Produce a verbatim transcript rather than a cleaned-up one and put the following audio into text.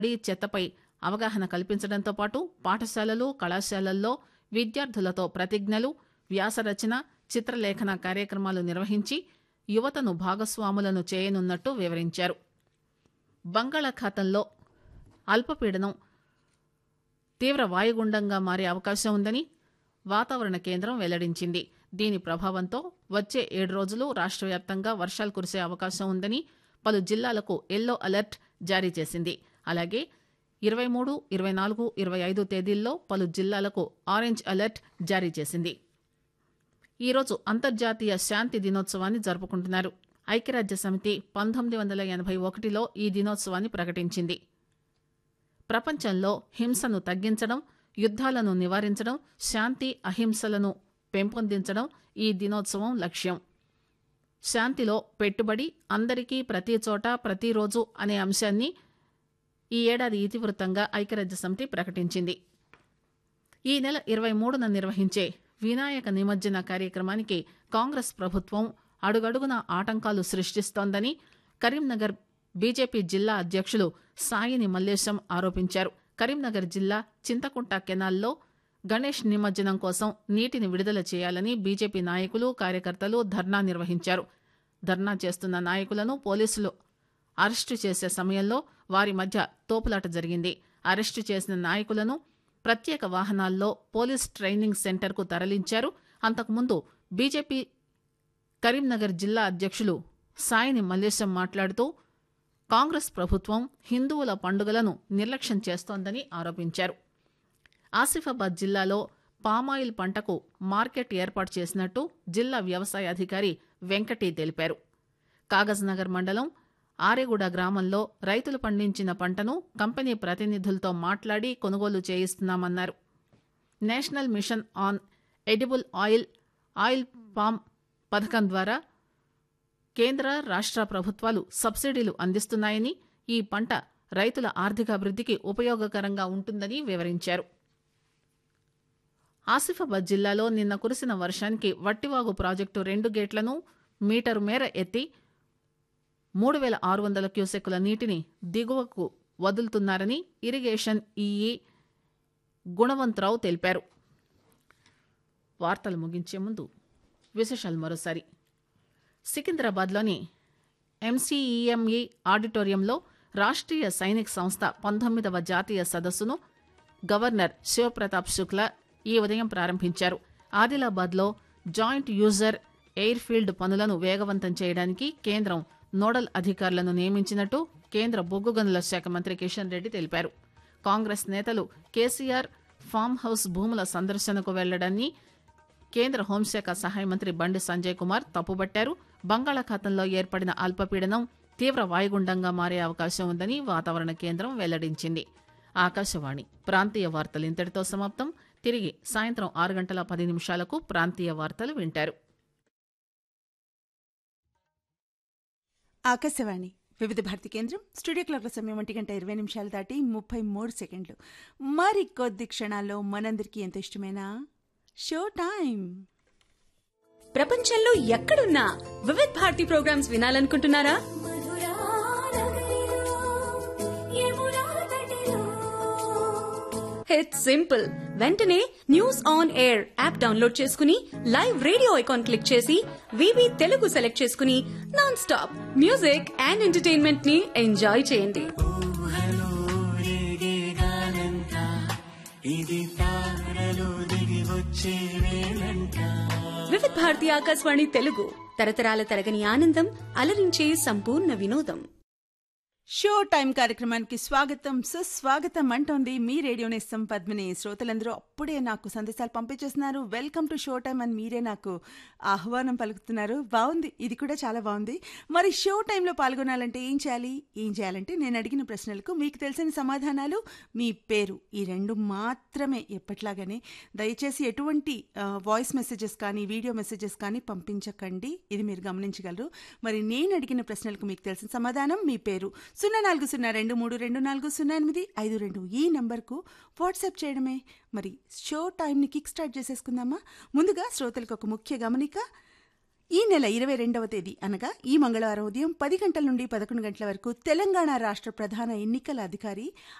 చెత్తపై అవగాహన కల్పించడంతో పాటు పాఠశాలలు కళాశాలల్లో విద్యార్థులతో ప్రతిజ్ఞలు వ్యాసరచన చిత్రలేఖన కార్యక్రమాలు నిర్వహించి యువతను భాగస్వాములను చేయనున్నట్టు వివరించారు. బంగాళాఖాతంలో అల్పపీడనం తీవ్ర వాయుగుండంగా మారే అవకాశం ఉందని వాతావరణ కేంద్రం వెల్లడించింది. దీని ప్రభావంతో వచ్చే ఏడు రోజులు రాష్ట్ర వ్యాప్తంగా వర్షాలు కురిసే అవకాశం ఉందని పలు జిల్లాలకు ఎల్లో అలర్ట్ జారీ చేసింది. అలాగే ఇరవై మూడు ఇరవై నాలుగు ఇరవై ఐదు తేదీల్లో పలు జిల్లాలకు ఆరెంజ్ అలర్ట్ జారీ చేసింది. ఈరోజు అంతర్జాతీయ శాంతి దినోత్సవాన్ని జరుపుకుంటున్నారు. ఐక్యరాజ్య సమితి పంతొమ్మిది వందల ఎనభై ఒకటిలో ఈ దినోత్సవాన్ని ప్రకటించింది. ప్రపంచంలో హింసను తగ్గించడం, యుద్ధాలను నివారించడం, శాంతి అహింసలను పెంపొందించడం ఈ దినోత్సవం లక్ష్యం. శాంతిలో పెట్టుబడి అందరికీ ప్రతి చోట ప్రతిరోజు అనే అంశాన్ని ఈ ఏడాది ఇతివృత్తంగా ఐక్యరాజ్య సమితి ప్రకటించింది. ఈ నెల ఇరవై మూడున నిర్వహించే వినాయక నిమజ్జన కార్యక్రమానికి కాంగ్రెస్ ప్రభుత్వం అడుగడుగున ఆటంకాలు సృష్టిస్తోందని కరీంనగర్ బీజేపీ జిల్లా అధ్యక్షులు సాయిని మల్లేశం ఆరోపించారు. కరీంనగర్ జిల్లా చింతకుంట కెనాల్లో గణేష్ నిమజ్జనం కోసం నీటిని విడుదల చేయాలని బీజేపీ నాయకులు కార్యకర్తలు ధర్నా నిర్వహించారు. ధర్నా చేస్తున్న నాయకులను పోలీసులు అరెస్టు చేసే సమయంలో వారి మధ్య తోపులాట జరిగింది. అరెస్టు చేసిన నాయకులను ప్రత్యేక వాహనాల్లో పోలీస్ ట్రైనింగ్ సెంటర్కు తరలించారు. అంతకుముందు బీజేపీ కరీంనగర్ జిల్లా అధ్యక్షులు సాయిని మల్లేశం మాట్లాడుతూ కాంగ్రెస్ ప్రభుత్వం హిందువుల పండుగలను నిర్లక్ష్యం చేస్తోందని ఆరోపించారు. ఆసిఫాబాద్ జిల్లాలో పామాయిల్ పంటకు మార్కెట్ ఏర్పాటు చేసినట్టు జిల్లా వ్యవసాయ అధికారి వెంకటి తెలిపారు. కాగజ్ నగర్ మండలం ఆరేగూడ గ్రామంలో రైతులు పండించిన పంటను కంపెనీ ప్రతినిధులతో మాట్లాడి కొనుగోలు చేయిస్తున్నామన్నారు. National mission on edible oil oil palm పథకం ద్వారా కేంద్ర రాష్ట్ర ప్రభుత్వాలు సబ్సిడీలు అందిస్తున్నాయని, ఈ పంట రైతుల ఆర్థికాభివృద్ధికి ఉపయోగకరంగా ఉంటుందని వివరించారు. ఆసిఫాబాద్ జిల్లాలో నిన్న కురిసిన వర్షానికి వట్టివాగు ప్రాజెక్టు రెండు గేట్లను మీటరు మేర ఎత్తి మూడు వేల ఆరు వందల క్యూసెక్కుల నీటిని దిగువకు వదులుతున్నారని ఇరిగేషన్ ఈఈ గుణవంతరావు తెలిపారు. వార్తలు ముగించే ముందు విశేషాలు మరోసారి. సికింద్రాబాద్లోని ఎంసీఈఎంఈ ఆడిటోరియంలో రాష్ట్రీయ సైనిక్ సంస్థ పంతొమ్మిదవ జాతీయ సదస్సును గవర్నర్ శివప్రతాప్ శుక్లా ఈ ఉదయం ప్రారంభించారు. ఆదిలాబాద్లో జాయింట్ యూజర్ ఎయిర్ ఫీల్డ్ పనులను వేగవంతం చేయడానికి కేంద్రం నోడల్ అధికారులను నియమించినట్టు కేంద్ర బొగ్గు గనుల శాఖ మంత్రి కిషన్ రెడ్డి తెలిపారు. కాంగ్రెస్ నేతలు కేసీఆర్ ఫామ్ హౌస్ భూముల సందర్శనకు వెళ్లడాన్ని కేంద్ర హోంశాఖ సహాయ మంత్రి బండి సంజయ్ కుమార్ తప్పుబట్టారు. బంగాళాఖాతంలో ఏర్పడిన అల్పపీడనం తీవ్ర వాయుగుండంగా మారే అవకాశం ఉందని వాతావరణ కేంద్రం వెల్లడించింది. ఆకాశవాణి ప్రాంతీయ వార్తలు ఇంతటితో సమాప్తం. తిరిగి సాయంత్రం ఆరు గంటల పది నిమిషాలకు ప్రాంతీయ వార్తలు వింటారు. ఆకాశవాణి వివిధ భారతి కేంద్రం స్టూడియో క్లాక్ల సమయం ఒంటి గంట ఇరవై నిమిషాలు దాటి ముప్పై మూడు సెకండ్లు. మరి కొద్ది క్షణాల్లో మనందరికీ ఎంతో ఇష్టమైన షో టైం. ప్రపంచంలో ఎక్కడున్నా Vividh Bharati programmes వినాలనుకుంటున్నారా? It's simple. వెంటనే news on air app download చేసుకుని లైవ్ రేడియో ఐకాన్ క్లిక్ చేసి వివి తెలుగు సెలెక్ట్ చేసుకుని non stop music and entertainment ని ఎంజాయ్ చేయండి. వివిధ్ భారతి ఆకాశవాణి తెలుగు తరతరాల తరగని ఆనందం, అలరించే సంపూర్ణ వినోదం. షో టైం కార్యక్రమానికి స్వాగతం సుస్వాగతం అంటోంది మీ రేడియో నేస్తం పద్మిని. శ్రోతలందరూ అప్పుడే నాకు సందేశాలు పంపించేస్తున్నారు. వెల్కమ్ టు షో టైం అని మీరే నాకు ఆహ్వానం పలుకుతున్నారు. బాగుంది, ఇది కూడా చాలా బాగుంది. మరి షో టైంలో పాల్గొనాలంటే ఏం చేయాలి? ఏం చేయాలంటే నేను అడిగిన ప్రశ్నలకు మీకు తెలిసిన సమాధానాలు, మీ పేరు, ఈ రెండు మాత్రమే. ఎప్పట్లాగానే దయచేసి ఎటువంటి వాయిస్ మెసేజెస్ కానీ వీడియో మెసేజెస్ కానీ పంపించకండి, ఇది మీరు గమనించగలరు. మరి నేను అడిగిన ప్రశ్నలకు మీకు తెలిసిన సమాధానం, మీ పేరు సున్నా నాలుగు సున్నా రెండు మూడు రెండు నాలుగు సున్నా ఎనిమిది ఐదు రెండు ఈ నంబర్కు వాట్సాప్ చేయడమే. మరి షో టైంని కిక్ స్టార్ట్ చేసేసుకుందామా? ముందుగా శ్రోతలకు ఒక ముఖ్య గమనిక. ఈ నెల ఇరవై రెండవ తేదీ అనగా ఈ మంగళవారం ఉదయం పది గంటల నుండి పదకొండు గంటల వరకు తెలంగాణ రాష్ట్ర ప్రధాన ఎన్నికల అధికారి